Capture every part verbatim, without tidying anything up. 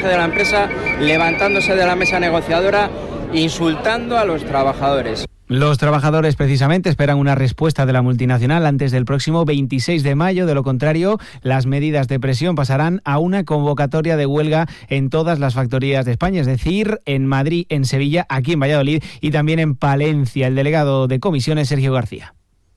jefe de la empresa levantándose de la mesa negociadora, insultando a los trabajadores. Los trabajadores precisamente esperan una respuesta de la multinacional antes del próximo veintiséis de mayo. De lo contrario, las medidas de presión pasarán a una convocatoria de huelga en todas las factorías de España, es decir, en Madrid, en Sevilla, aquí en Valladolid y también en Palencia. El delegado de comisiones, Sergio García.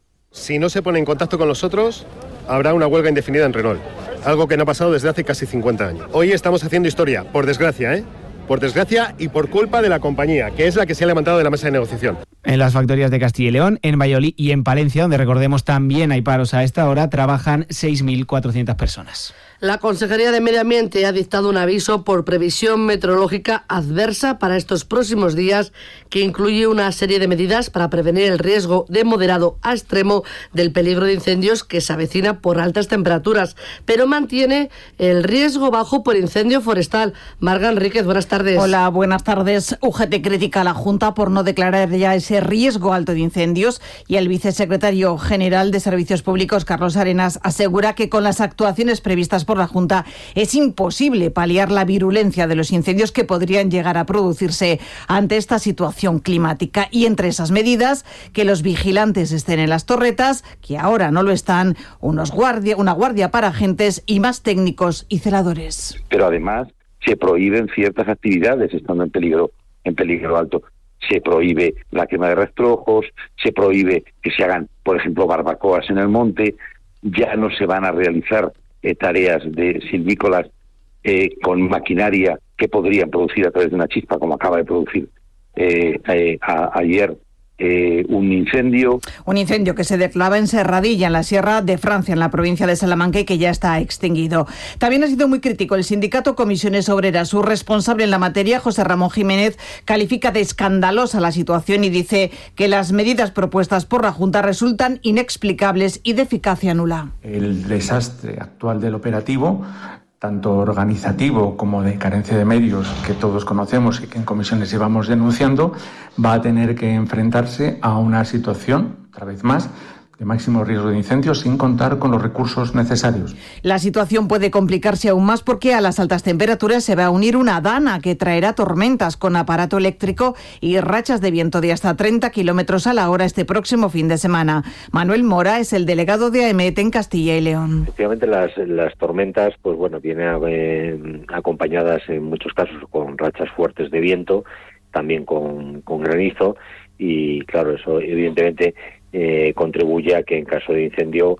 Si no se pone en contacto con nosotros, habrá una huelga indefinida en Renault, algo que no ha pasado desde hace casi cincuenta años. Hoy estamos haciendo historia, por desgracia, ¿eh? Por desgracia y por culpa de la compañía, que es la que se ha levantado de la mesa de negociación. En las factorías de Castilla y León, en Valladolid y en Palencia, donde recordemos también hay paros a esta hora, trabajan seis mil cuatrocientas personas. La Consejería de Medio Ambiente ha dictado un aviso por previsión meteorológica adversa para estos próximos días, que incluye una serie de medidas para prevenir el riesgo de moderado a extremo del peligro de incendios que se avecina por altas temperaturas, pero mantiene el riesgo bajo por incendio forestal. Marga Enríquez, buenas tardes. Hola, buenas tardes. U G T critica a la Junta por no declarar ya ese riesgo alto de incendios y el vicesecretario general de Servicios Públicos, Carlos Arenas, asegura que con las actuaciones previstas por la Junta es imposible paliar la virulencia de los incendios que podrían llegar a producirse ante esta situación climática. Y entre esas medidas, que los vigilantes estén en las torretas, que ahora no lo están, unos guardia, una guardia para agentes y más técnicos y celadores. Pero además se prohíben ciertas actividades estando en peligro, en peligro alto. Se prohíbe la quema de rastrojos, se prohíbe que se hagan, por ejemplo, barbacoas en el monte, ya no se van a realizar Eh, tareas de silvícolas eh, con maquinaria que podrían producir a través de una chispa, como acaba de producir eh, eh, a, ayer eh, un incendio. Un incendio que se declaraba en Serradilla, en la Sierra de Francia, en la provincia de Salamanca, y que ya está extinguido. También ha sido muy crítico el sindicato Comisiones Obreras. Su responsable en la materia, José Ramón Jiménez, califica de escandalosa la situación y dice que las medidas propuestas por la Junta resultan inexplicables y de eficacia nula. El desastre actual del operativo, tanto organizativo como de carencia de medios, que todos conocemos y que en comisiones llevamos denunciando, va a tener que enfrentarse a una situación, otra vez más, de máximo riesgo de incendios sin contar con los recursos necesarios. La situación puede complicarse aún más porque a las altas temperaturas se va a unir una dana que traerá tormentas con aparato eléctrico y rachas de viento de hasta treinta kilómetros a la hora este próximo fin de semana. Manuel Mora es el delegado de AEMET en Castilla y León. Efectivamente, las, las tormentas, pues bueno, vienen eh, acompañadas en muchos casos con rachas fuertes de viento, también con, con granizo, y claro, eso evidentemente Eh, contribuye a que en caso de incendio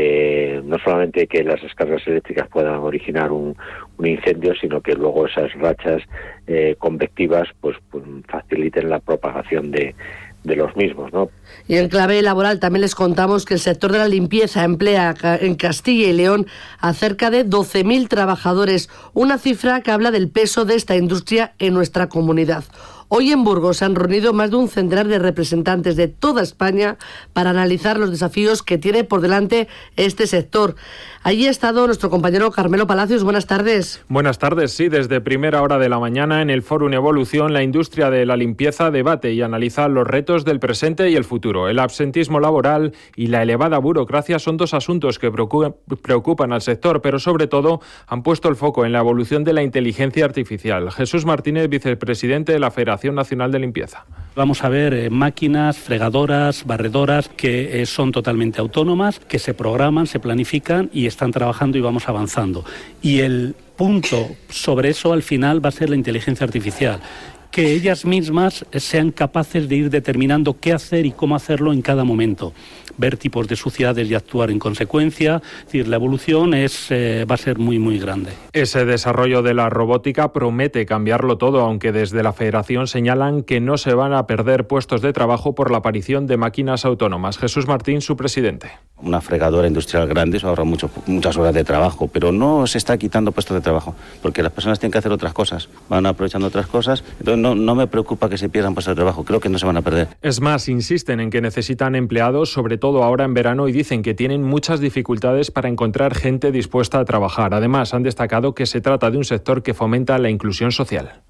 eh, no solamente que las descargas eléctricas puedan originar un, un incendio, sino que luego esas rachas eh, convectivas pues, pues faciliten la propagación de, de los mismos, ¿no? Y en clave laboral también les contamos que el sector de la limpieza emplea en Castilla y León a cerca de doce mil trabajadores, una cifra que habla del peso de esta industria en nuestra comunidad. Hoy en Burgos se han reunido más de un centenar de representantes de toda España para analizar los desafíos que tiene por delante este sector. Allí ha estado nuestro compañero Carmelo Palacios. Buenas tardes. Buenas tardes, sí. Desde primera hora de la mañana en el Fórum Evolución, la industria de la limpieza debate y analiza los retos del presente y el futuro. El absentismo laboral y la elevada burocracia son dos asuntos que preocupan al sector, pero sobre todo han puesto el foco en la evolución de la inteligencia artificial. Jesús Martínez, vicepresidente de la Federación Nacional de Limpieza. Vamos a ver eh, máquinas, fregadoras, barredoras que eh, son totalmente autónomas, que se programan, se planifican y están trabajando y vamos avanzando. Y el punto sobre eso al final va a ser la inteligencia artificial, que ellas mismas sean capaces de ir determinando qué hacer y cómo hacerlo en cada momento, ver tipos de suciedades y actuar en consecuencia. Es decir, la evolución es, eh, va a ser muy, muy grande. Ese desarrollo de la robótica promete cambiarlo todo, aunque desde la Federación señalan que no se van a perder puestos de trabajo por la aparición de máquinas autónomas. Jesús Martín, su presidente. Una fregadora industrial grande, eso ahorra mucho, muchas horas de trabajo, pero no se está quitando puestos de trabajo, porque las personas tienen que hacer otras cosas, van aprovechando otras cosas, entonces no, no me preocupa que se pierdan puestos de trabajo, creo que no se van a perder. Es más, insisten en que necesitan empleados, sobre todo ahora en verano, y dicen que tienen muchas dificultades para encontrar gente dispuesta a trabajar. Además, han destacado que se trata de un sector que fomenta la inclusión social.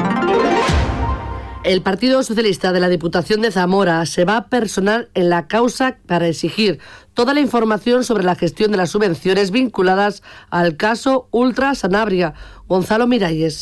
El Partido Socialista de la Diputación de Zamora se va a personar en la causa para exigir toda la información sobre la gestión de las subvenciones vinculadas al caso Ultra Sanabria. Gonzalo Miralles.